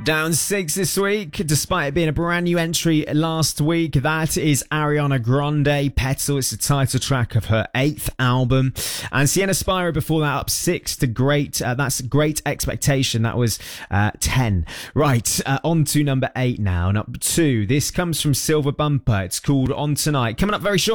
Down 6 this week, despite it being a brand new entry last week. That is Ariana Grande, Petal. It's the title track of her 8th album. And Sienna Spiro before that up 6 to Great. That's Great Expectation. That was 10. Right, on to number 8 now. Number 2. This comes from Silver Bumper. It's called On Tonight. Coming up very short.